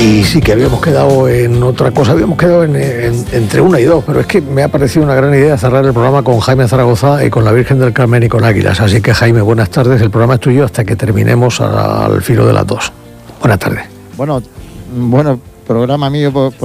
Y sí que habíamos quedado en otra cosa, habíamos quedado entre 1 y 2, pero es que me ha parecido una gran idea cerrar el programa con Jaime Zaragoza y con la Virgen del Carmen y con Águilas. Así que, Jaime, buenas tardes, el programa es tuyo hasta que terminemos al filo de las 2. Buenas tardes. Bueno, programa mío por